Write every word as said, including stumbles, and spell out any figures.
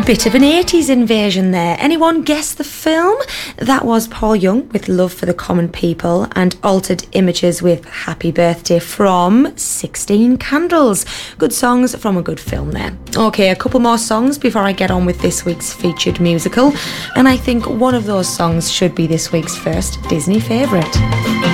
Bit of an eighties invasion there. Anyone guess the film? That was Paul Young with Love for the Common People and Altered Images with Happy Birthday from sixteen Candles. Good songs from a good film there. Okay, a couple more songs before I get on with this week's featured musical, and I think one of those songs should be this week's first Disney favourite.